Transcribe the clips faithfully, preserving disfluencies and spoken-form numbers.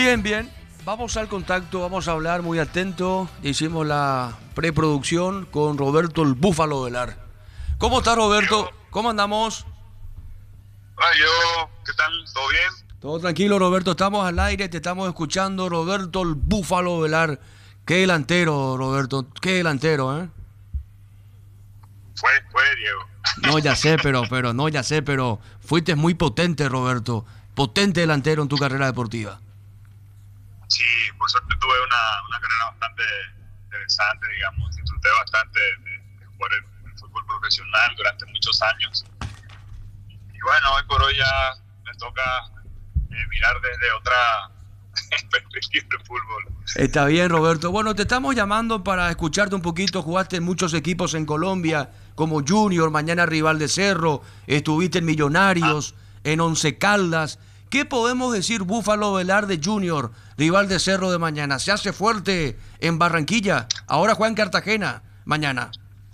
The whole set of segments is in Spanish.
Bien, bien. Vamos al contacto, vamos a hablar muy atento. Hicimos la preproducción con Roberto el Búfalo Velar. ¿Cómo está, Roberto? ¿Cómo andamos? Ah, yo, ¿qué tal? ¿Todo bien? Todo tranquilo, Roberto. Estamos al aire, te estamos escuchando. Roberto el Búfalo Velar. Qué delantero, Roberto. Qué delantero, ¿eh? Fue, fue, Diego. No, ya sé, pero, pero, no, ya sé, pero fuiste muy potente, Roberto. Potente delantero en tu carrera deportiva. Sí, por suerte tuve una, una carrera bastante interesante, digamos. Disfruté bastante de, de jugar el, el fútbol profesional durante muchos años. Y bueno, hoy por hoy ya me toca eh, mirar desde otra perspectiva de fútbol. Está bien, Roberto. Bueno, te estamos llamando para escucharte un poquito. Jugaste en muchos equipos en Colombia, como Junior, mañana rival de Cerro. Estuviste en Millonarios, ah. en Once Caldas. ¿Qué podemos decir Búfalo Velar de Junior, rival de Cerro de mañana? ¿Se hace fuerte en Barranquilla? Ahora juega en Cartagena mañana.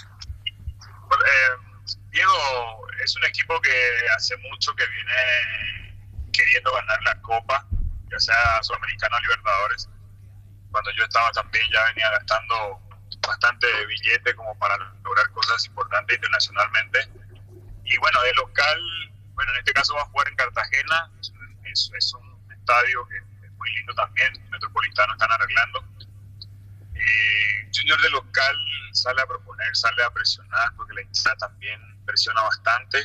Eh, Diego, es un equipo que hace mucho que viene queriendo ganar la Copa, ya sea Sudamericana o Libertadores. Cuando yo estaba también ya venía gastando bastante billete como para lograr cosas importantes internacionalmente. Y bueno, de local, bueno, en este caso va a jugar en Cartagena. Es, es un estadio que es muy lindo también, Metropolitano están arreglando. Eh, Junior de local sale a proponer, sale a presionar, porque la hinchada también presiona bastante.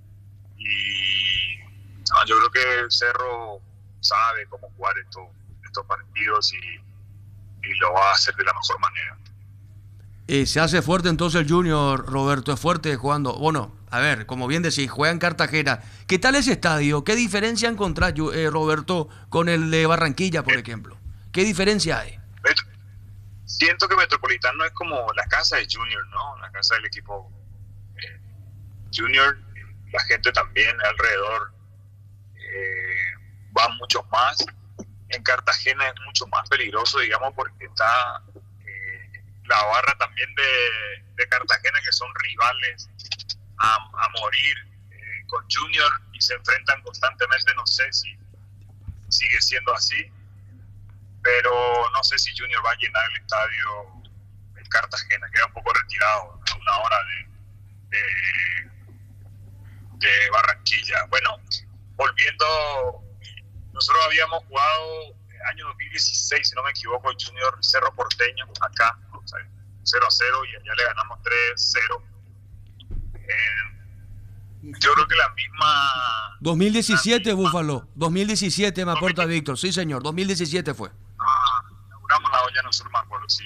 Y no, yo creo que Cerro sabe cómo jugar estos, estos partidos y, y lo va a hacer de la mejor manera. Eh, se hace fuerte entonces el Junior, Roberto, es fuerte jugando. Bueno, a ver, como bien decís, juega en Cartagena. ¿Qué tal ese estadio? ¿Qué diferencia encontrás, eh, Roberto, con el de Barranquilla, por eh, ejemplo? ¿Qué diferencia hay? Siento que Metropolitano es como la casa de Junior, ¿no? La casa del equipo eh, Junior. La gente también alrededor eh, va mucho más. En Cartagena es mucho más peligroso, digamos, porque está eh, la barra también de, de Cartagena, que son rivales a, a morir eh, con Junior y se enfrentan constantemente. No sé si sigue siendo así, pero no sé si Junior va a llenar el estadio en Cartagena, queda un poco retirado a una hora de, de, de Barranquilla. Bueno, volviendo, nosotros habíamos jugado el año dos mil dieciséis, si no me equivoco, Junior Cerro Porteño, acá, o sea, cero a cero, y allá le ganamos tres cero. Eh, yo creo que la misma... dos mil diecisiete, misma, Búfalo, dos mil diecisiete me aporta Víctor, sí señor, dos mil diecisiete fue. Ah, inauguramos la olla, nosotros me acuerdo, sí.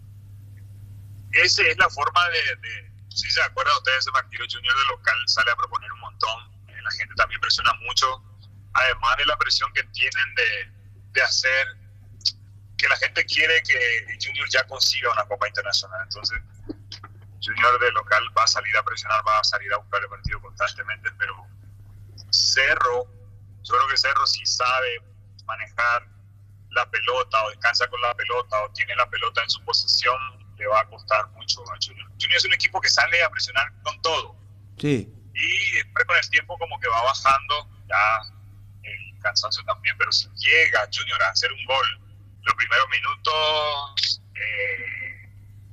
Esa es la forma de, de si se acuerdan ustedes de ese partido, Junior de local sale a proponer un montón, eh, la gente también presiona mucho, además de la presión que tienen de, de hacer, que la gente quiere que Junior ya consiga una Copa Internacional, entonces Junior de local va a salir a presionar, va a salir a buscar el partido constantemente, pero Cerro, yo creo que Cerro sí sabe manejar la pelota o descansa con la pelota o tiene la pelota en su posesión, le va a costar mucho a Junior. Junior es un equipo que sale a presionar con todo. Sí. Y después con el tiempo como que va bajando, ya el cansancio también, pero si llega Junior a hacer un gol los primeros minutos, eh,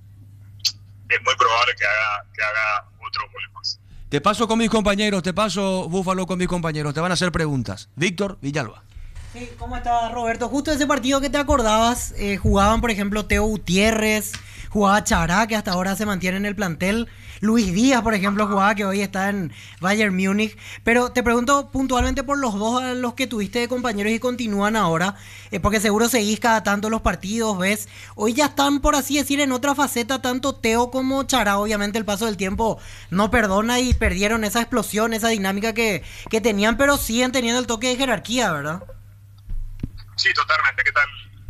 es muy probable que haga, que haga otro gol más. Te paso con mis compañeros, te paso, Búfalo, con mis compañeros, te van a hacer preguntas. Víctor Villalba. Sí, ¿cómo estás, Roberto? Justo ese partido que te acordabas, eh, jugaban, por ejemplo, Teo Gutiérrez, jugaba Chará, que hasta ahora se mantiene en el plantel, Luis Díaz, por ejemplo, jugaba, que hoy está en Bayern Múnich, pero te pregunto puntualmente por los dos a los que tuviste de compañeros y continúan ahora, eh, porque seguro seguís cada tanto los partidos, ves, hoy ya están, por así decir, en otra faceta, tanto Teo como Chará. Obviamente el paso del tiempo no perdona y perdieron esa explosión, esa dinámica que, que tenían, pero siguen teniendo el toque de jerarquía, ¿verdad? Sí, totalmente. ¿Qué tal?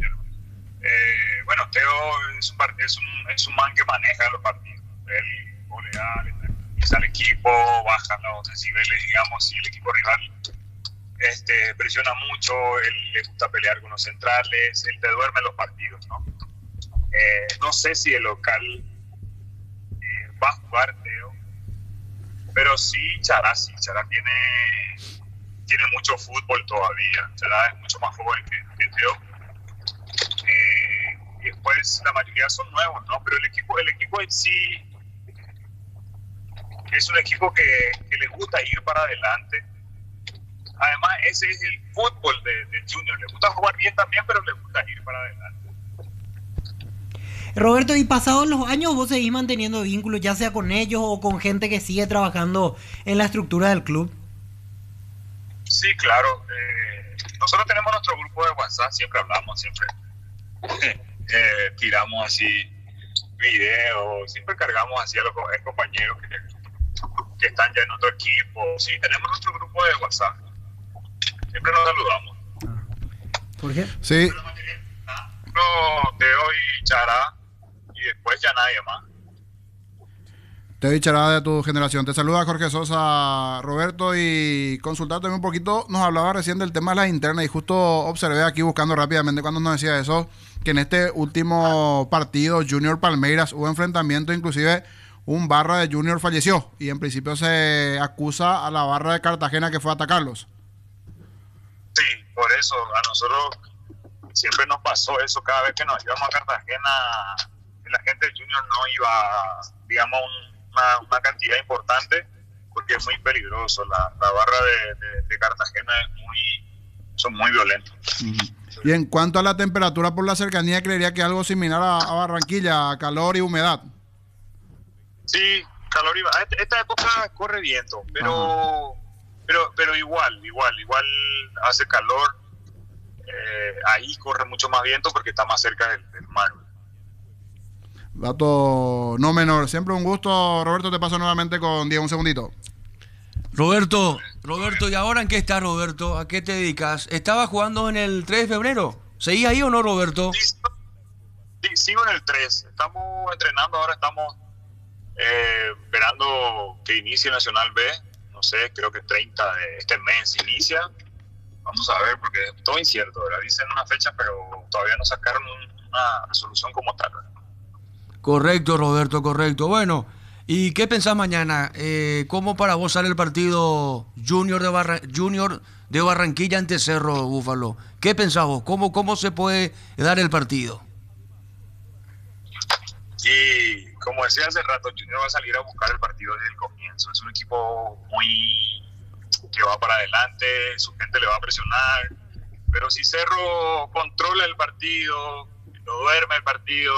Eh, bueno, Teo es un, es, un, es un man que maneja los partidos. Él golea, le tranquiliza al equipo, baja los decibeles, digamos, y el equipo rival este, presiona mucho, él le gusta pelear con los centrales, él te duerme los partidos, ¿no? Eh, no sé si el local eh, va a jugar Teo, pero sí Chará, sí, Chará tiene... tiene mucho fútbol todavía. Chará es mucho más joven que, que Teo. Eh, y después la mayoría son nuevos, ¿no? Pero el equipo, el equipo en sí es un equipo que, que le gusta ir para adelante. Además, ese es el fútbol de, de Junior. Le gusta jugar bien también, pero le gusta ir para adelante. Roberto, y pasados los años vos seguís manteniendo vínculos, ya sea con ellos o con gente que sigue trabajando en la estructura del club. Sí, claro. Eh, nosotros tenemos nuestro grupo de WhatsApp, siempre hablamos, siempre eh, tiramos así videos, siempre cargamos así a los compañeros que, que están ya en otro equipo. Sí, tenemos nuestro grupo de WhatsApp. Siempre nos saludamos. ¿Por qué? Sí. No, Teo y Chará, y después ya nadie más. Te dichará de tu generación. Te saluda Jorge Sosa, Roberto, y consultarte un poquito. Nos hablaba recién del tema de las internas y justo observé aquí buscando rápidamente cuando nos decía eso, que en este último partido Junior Palmeiras hubo enfrentamiento, inclusive un barra de Junior falleció y en principio se acusa a la barra de Cartagena que fue a atacarlos. Sí, por eso a nosotros siempre nos pasó eso. Cada vez que nos íbamos a Cartagena, la gente de Junior no iba, digamos, una, una cantidad importante, porque es muy peligroso. La, la barra de, de, de Cartagena es muy, son muy violentos. Uh-huh. Y en cuanto a la temperatura por la cercanía, creería que algo similar a, a Barranquilla, calor y humedad. Sí, calor y humedad. Esta época corre viento, pero, pero, pero igual, igual, igual hace calor. Eh, ahí corre mucho más viento porque está más cerca del, del mar. Dato no menor. Siempre un gusto, Roberto. Te paso nuevamente con Diego un segundito. Roberto, Roberto, ¿y ahora en qué estás, Roberto? ¿A qué te dedicas? ¿Estabas jugando en el tres de febrero? ¿Seguís ahí o no, Roberto? Sí, sí, sigo en el tres. Estamos entrenando, ahora estamos eh, esperando que inicie Nacional B. No sé, creo que treinta de este mes inicia. Vamos a ver, porque es todo incierto, ¿verdad? Dicen una fecha, pero todavía no sacaron una resolución como tal. Correcto, Roberto, correcto. Bueno, ¿y qué pensás mañana? Eh, ¿Cómo para vos sale el partido Junior de, Barra Junior de Barranquilla ante Cerro Búfalo? ¿Qué pensás vos? ¿Cómo, cómo se puede dar el partido? Y como decía hace rato, Junior va a salir a buscar el partido desde el comienzo. Es un equipo muy... que va para adelante, su gente le va a presionar, pero si Cerro controla el partido, no duerme el partido,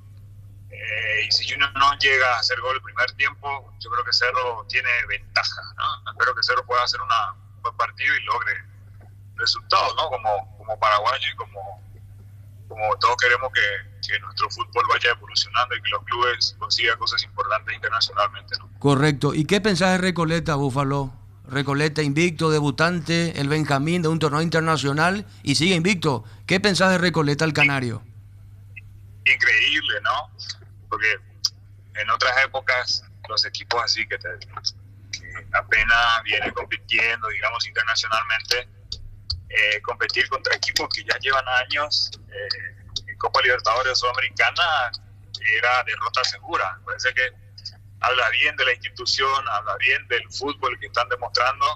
eh, y si Junior no llega a hacer gol el primer tiempo, yo creo que Cerro tiene ventaja, ¿no? Espero que Cerro pueda hacer una, un buen partido y logre resultados, ¿no? Como, como paraguayo y como, como todos queremos que, que nuestro fútbol vaya evolucionando y que los clubes consigan cosas importantes internacionalmente, ¿no? Correcto. ¿Y qué pensás de Recoleta, Búfalo? Recoleta invicto, debutante, el Benjamín de un torneo internacional y sigue invicto. ¿Qué pensás de Recoleta, el canario? Increíble, ¿no? Porque en otras épocas los equipos así que, te, que apenas vienen compitiendo, digamos, internacionalmente, eh, competir contra equipos que ya llevan años eh, en Copa Libertadores o Sudamericana era derrota segura. Parece que habla bien de la institución, habla bien del fútbol que están demostrando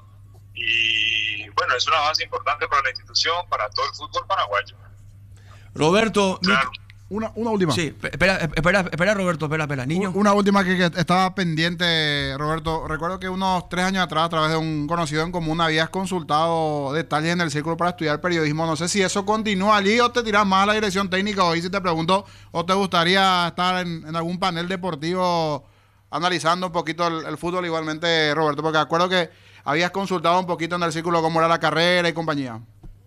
y bueno, es una base importante para la institución, para todo el fútbol paraguayo. Roberto, Claro. Una, una última. Sí, espera, espera, espera, Roberto, espera, espera, niño. Una última que, que estaba pendiente, Roberto. Recuerdo que unos tres años atrás, a través de un conocido en común, habías consultado detalles en el círculo para estudiar periodismo. No sé si eso continúa allí o te tiras más a la dirección técnica hoy, si te pregunto, o te gustaría estar en, en algún panel deportivo analizando un poquito el, el fútbol igualmente, Roberto, porque acuerdo que habías consultado un poquito en el círculo cómo era la carrera y compañía.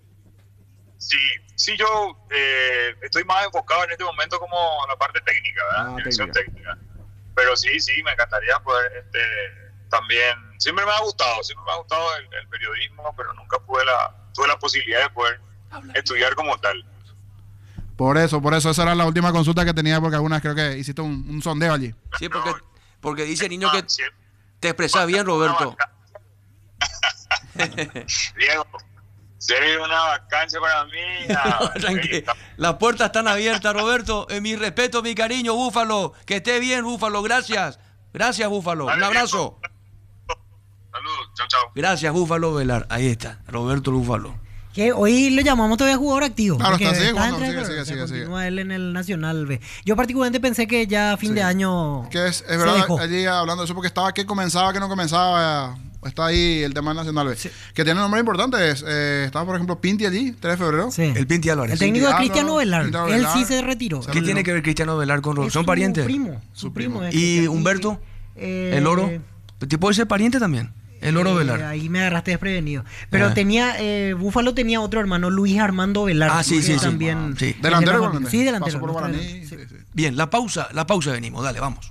Sí, sí, yo eh, estoy más enfocado en este momento como la parte técnica, ¿verdad? Ah, Dirección técnica. técnica. Pero sí, sí, me encantaría poder este, también, siempre me ha gustado, siempre me ha gustado el, el periodismo, pero nunca pude la, tuve la posibilidad de poder estudiar como tal. Por eso, por eso, esa era la última consulta que tenía, porque algunas creo que hiciste un, un sondeo allí. Sí, porque, porque dice niño Ah, que sí. te expresas bien, Roberto. Diego, si eres una vacancia para mí. ah, Tranqui- Las puertas están abiertas, Roberto. Eh, mi respeto, mi cariño, Búfalo. Que esté bien, Búfalo. Gracias. Gracias, Búfalo. Un Dale, abrazo. Saludos. Chau, chau. Gracias, Búfalo Velar. Ahí está, Roberto Búfalo. Que hoy lo llamamos todavía jugador activo. Claro, porque está, sigue está jugando, entre- sigue, pero, sigue, o sea, sigue, sigue. continúa él en el Nacional B. Yo particularmente pensé que ya a fin Sí. de año Que es, es se verdad, dejó. allí hablando de eso, porque estaba que comenzaba, que no comenzaba. Está ahí el tema del Nacional B. Sí. Que tiene nombres importantes. Eh, estaba, por ejemplo, Pinti allí, tres de febrero. Sí. El Pinti Álvarez. El técnico es Álvaro, Cristiano Velar. Cristiano Él Velar. sí se retiró. Se ¿Qué retiró. tiene que ver Cristiano Velar con Ro- Es ¿Son su parientes? Primo, su, Su primo. primo. es ¿Y Cristiano. Humberto? Eh, ¿El Oro? ¿Te puede ser pariente también? El Oro eh, Velar. Ahí me agarraste desprevenido. Pero Ah. tenía, eh, Búfalo tenía otro hermano, Luis Armando Velar. Ah, sí, que sí, sí. también Sí. es de Delantero la igualmente. familia. Sí, delantero. Pasó por nuestro Guaraní. delantero, sí. Sí, sí. Bien, la pausa, la pausa venimos. Dale, vamos.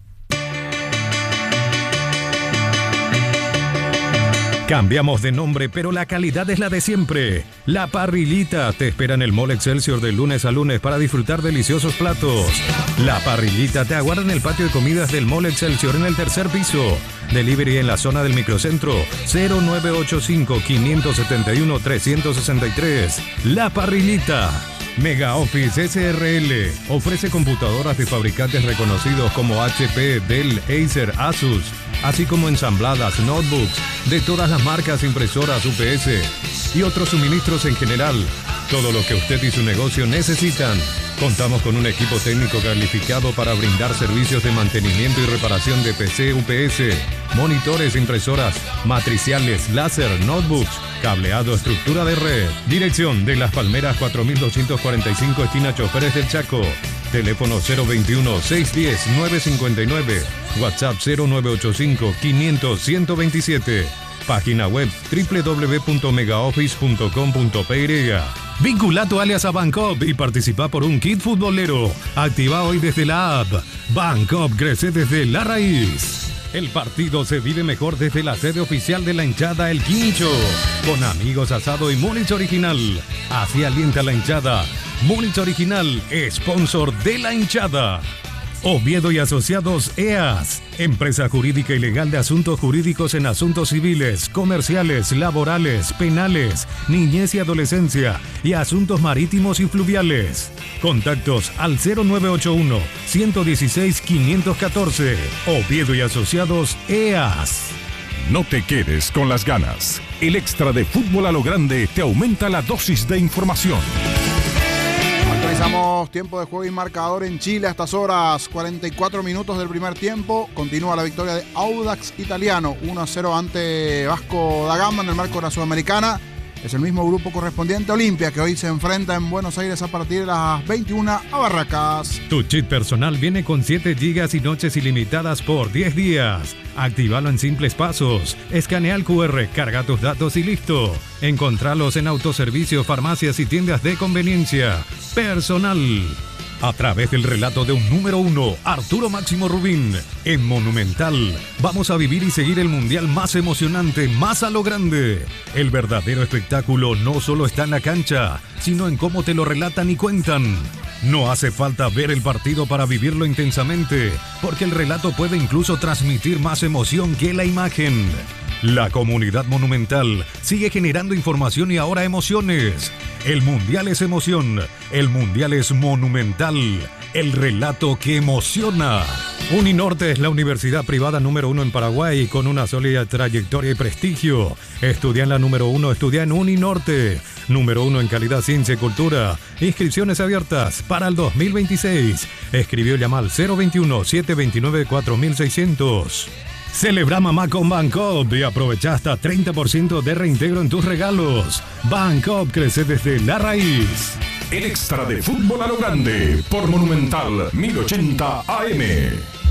Cambiamos de nombre, pero la calidad es la de siempre. La Parrillita te espera en el Mall Excelsior de lunes a lunes para disfrutar deliciosos platos. La Parrillita te aguarda en el patio de comidas del Mall Excelsior en el tercer piso. Delivery en la zona del microcentro cero nueve ocho cinco, cinco siete uno, tres seis tres. La Parrillita. Mega Office S R L ofrece computadoras de fabricantes reconocidos como H P, Dell, Acer, Asus, así como ensambladas, notebooks de todas las marcas, impresoras, U P S y otros suministros en general. Todo lo que usted y su negocio necesitan. Contamos con un equipo técnico calificado para brindar servicios de mantenimiento y reparación de P C, U P S, monitores, impresoras, matriciales, láser, notebooks, cableado, estructura de red. Dirección de Las Palmeras cuatro mil doscientos cuarenta y cinco, esquina Choferes del Chaco. Teléfono cero veintiuno, seiscientos diez, novecientos cincuenta y nueve. WhatsApp cero nueve ocho cinco, quinientos, ciento veintisiete. Página web doble u doble u doble u punto megaoffice punto com punto p y. Vincula tu alias a Bancop y participa por un kit futbolero. Activa hoy desde la app. Bancop crece desde la raíz. El partido se vive mejor desde la sede oficial de la hinchada El Quincho. Con amigos, asado y Múnich Original. Así alienta la hinchada. Múnich Original, sponsor de la hinchada. Oviedo y Asociados E A S, empresa jurídica y legal de asuntos jurídicos en asuntos civiles, comerciales, laborales, penales, niñez y adolescencia y asuntos marítimos y fluviales. Contactos al cero nueve ocho uno, uno uno seis, cinco uno cuatro. Oviedo y Asociados E A S. No te quedes con las ganas. El extra de Fútbol a lo Grande te aumenta la dosis de información. Actualizamos tiempo de juego y marcador en Chile a estas horas. cuarenta y cuatro minutos del primer tiempo. Continúa la victoria de Audax Italiano. uno a cero ante Vasco da Gama en el marco de la Sudamericana. Es el mismo grupo correspondiente a Olimpia, que hoy se enfrenta en Buenos Aires a partir de las veintiuna a Barracas. Tu chip personal viene con siete gigas y noches ilimitadas por diez días. Actívalo en simples pasos. Escanea el cu erre, carga tus datos y listo. Encontralos en autoservicio, farmacias y tiendas de conveniencia. Personal. A través del relato de un número uno, Arturo Máximo Rubín, en Monumental, vamos a vivir y seguir el mundial más emocionante, más a lo grande. El verdadero espectáculo no solo está en la cancha, sino en cómo te lo relatan y cuentan. No hace falta ver el partido para vivirlo intensamente, porque el relato puede incluso transmitir más emoción que la imagen. La comunidad Monumental sigue generando información y ahora emociones. El Mundial es emoción, el Mundial es monumental, el relato que emociona. Uninorte es la universidad privada número uno en Paraguay con una sólida trayectoria y prestigio. Estudia en la número uno, estudia en Uninorte. Número uno en calidad, ciencia y cultura. Inscripciones abiertas para el dos mil veintiséis. Escribió llamar al cero veintiuno, setecientos veintinueve, cuatro mil seiscientos. Celebra mamá con Bancop y aprovecha hasta treinta por ciento de reintegro en tus regalos. Bancop crece desde la raíz. El extra de Fútbol a lo Grande por Monumental mil ochenta A M.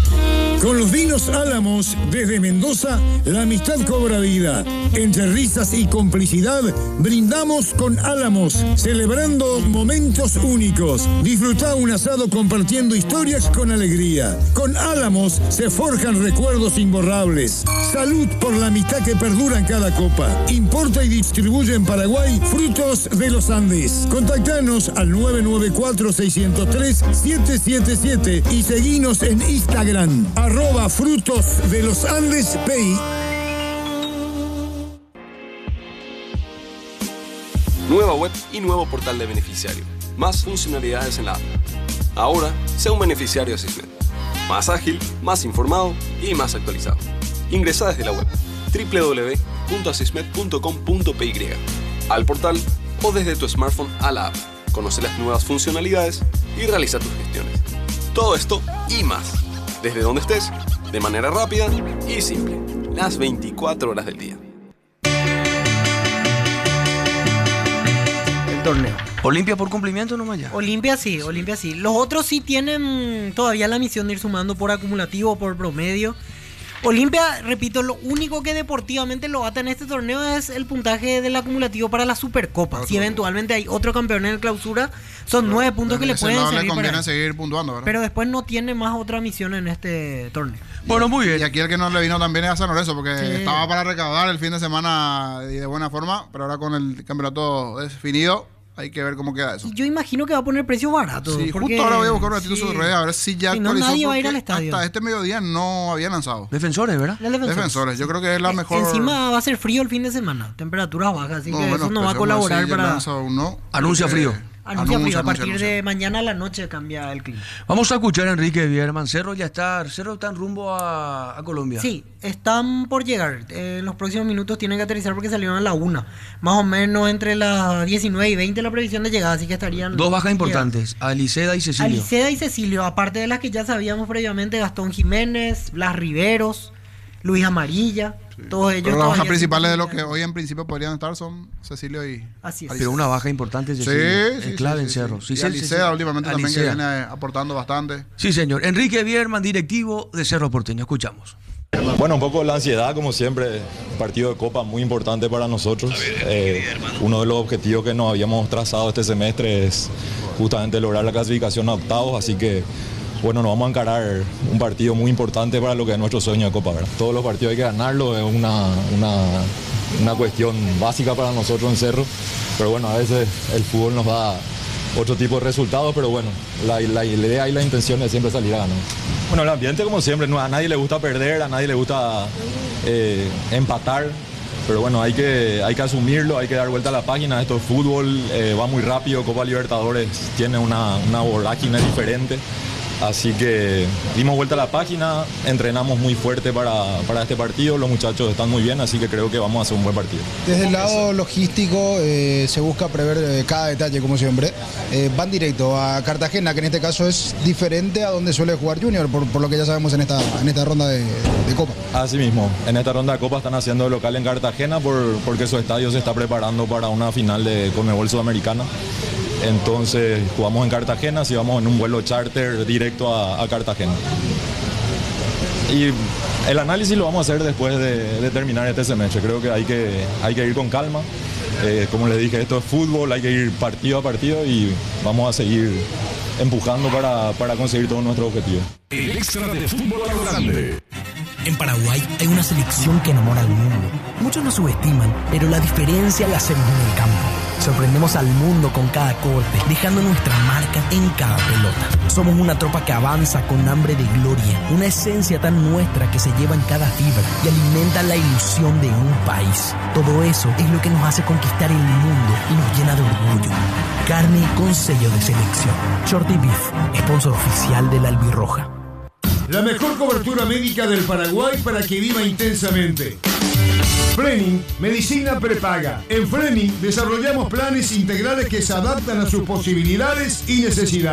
Con los vinos Álamos, desde Mendoza, la amistad cobra vida. Entre risas y complicidad, brindamos con Álamos, celebrando momentos únicos. Disfruta un asado compartiendo historias con alegría. Con Álamos se forjan recuerdos imborrables. Salud por la amistad que perdura en cada copa. Importa y distribuye en Paraguay Frutos de los Andes. Contactanos al nueve nueve cuatro, seis cero tres, siete siete siete y seguinos en Instagram. Arroba Frutos de los Andes P I. Nueva web y nuevo portal de beneficiario. Más funcionalidades en la app. Ahora, sea un beneficiario de Asisnet. Más ágil, más informado y más actualizado. Ingresa desde la web. doble u doble u doble u punto asismed punto com punto p y, al portal o desde tu smartphone a la app. Conoce las nuevas funcionalidades y realiza tus gestiones. Todo esto y más, desde donde estés, de manera rápida y simple, las veinticuatro horas del día. El torneo. ¿Olimpia por cumplimiento nomás ya? Olimpia sí, Olimpia sí. Los otros sí tienen todavía la misión de ir sumando por acumulativo o por promedio. Olimpia, repito, lo único que deportivamente lo ata en este torneo es el puntaje del acumulativo para la Supercopa. Otro. Si eventualmente hay otro campeón en el clausura, son nueve puntos que le pueden no servir le conviene para seguir puntuando, ¿verdad? Pero después no tiene más otra misión en este torneo. Bueno, muy bien. Y aquí el que no le vino también es a San Lorenzo, porque sí. estaba para recaudar el fin de semana y de buena forma, pero ahora con el campeonato definido, hay que ver cómo queda eso. Yo imagino que va a poner precio barato. Sí, porque, justo ahora voy a buscar un ratito sí. sus redes a ver si ya si no, actualizó. nadie va a ir al estadio. Hasta este mediodía no había lanzado. Defensores, ¿verdad? Defensores. Defensores. Yo creo que es la mejor. Encima va a ser frío el fin de semana, temperaturas bajas, así no, que bueno, eso no va a colaborar para. No, anuncia porque... frío. Anuncia, Anuncia, frío. A partir anuncia, de anuncia. mañana a la noche cambia el clima. Vamos a escuchar a Enrique Bierman. Cerro ya está, Cerro está en rumbo a, a Colombia. Sí, están por llegar. Eh, en los próximos minutos tienen que aterrizar porque salieron a la una. Más o menos entre las diecinueve y veinte la previsión de llegada, así que estarían. Dos bajas llegando. importantes, Aliceda y Cecilio. Aliceda y Cecilio, aparte de las que ya sabíamos previamente, Gastón Jiménez, Blas Riveros, Luis Amarilla. Sí. Todos ellos. Pero las bajas principales de lo lo que hoy en principio podrían estar son Cecilio y. Así es. Pero una baja importante, Cecilio. Sí, es sí, clave sí, en sí, Cerro. Sí, Sí, y Aliceda sí, últimamente Alicea. también que viene aportando bastante. Sí, señor. Enrique Bierman, directivo de Cerro Porteño. Escuchamos. Bueno, un poco la ansiedad, como siempre, partido de Copa muy importante para nosotros. Eh, uno de los objetivos que nos habíamos trazado este semestre es justamente lograr la clasificación a octavos, así que bueno, nos vamos a encarar un partido muy importante para lo que es nuestro sueño de Copa, ¿verdad? Todos los partidos hay que ganarlo, es una, una, una cuestión básica para nosotros en Cerro, pero bueno, a veces el fútbol nos da otro tipo de resultados, pero bueno, la, la idea y la intención es siempre salir a ganar. Bueno, el ambiente como siempre, no, a nadie le gusta perder, a nadie le gusta eh, empatar, pero bueno, hay que, hay que asumirlo, hay que dar vuelta a la página. Esto es fútbol, eh, va muy rápido, Copa Libertadores tiene una, una vorágine diferente. Así que dimos vuelta a la página, entrenamos muy fuerte para, para este partido, los muchachos están muy bien, así que creo que vamos a hacer un buen partido. Desde el lado logístico eh, se busca prever eh, cada detalle, como siempre. Eh, van directo a Cartagena, que en este caso es diferente a donde suele jugar Junior, por, por lo que ya sabemos en esta, en esta ronda de, de Copa. Así mismo, en esta ronda de Copa están haciendo local en Cartagena por, porque su estadio se está preparando para una final de Conmebol Sudamericana. Entonces jugamos en Cartagena, si vamos en un vuelo charter directo a, a Cartagena. Y el análisis lo vamos a hacer después de, de terminar este semestre. Creo que hay que, hay que ir con calma. Eh, como les dije, esto es fútbol, hay que ir partido a partido y vamos a seguir empujando para, para conseguir todos nuestros objetivos. El extra de fútbol a lo grande. En Paraguay hay una selección que enamora al mundo. Muchos nos subestiman, pero la diferencia la hacemos en el campo. Sorprendemos al mundo con cada corte, dejando nuestra marca en cada pelota. Somos una tropa que avanza con hambre de gloria, una esencia tan nuestra que se lleva en cada fibra y alimenta la ilusión de un país. Todo eso es lo que nos hace conquistar el mundo y nos llena de orgullo. Carne con sello de selección. Shorty Beef, sponsor oficial de la Albirroja. La mejor cobertura médica del Paraguay para que viva intensamente. Fleming, medicina prepaga. En Fleming desarrollamos planes integrales que se adaptan a sus posibilidades y necesidades.